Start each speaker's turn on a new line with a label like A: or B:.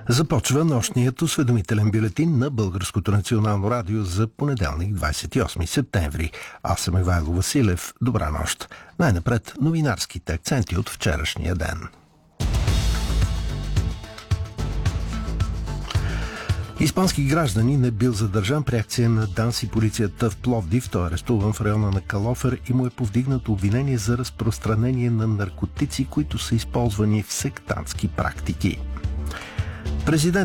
A: Започва нощният осведомителен бюлетин на Българското национално радио за понеделник, 28 септември. Аз съм Ивайло Василев. Добра нощ. Най-напред новинарските акценти от вчерашния ден. Испански гражданин е бил задържан при акция на ДАНС и полицията в Пловдив. Той е арестуван в района на Калофер и му е повдигнато обвинение за разпространение на наркотици, които са използвани в сектантски практики. Президентът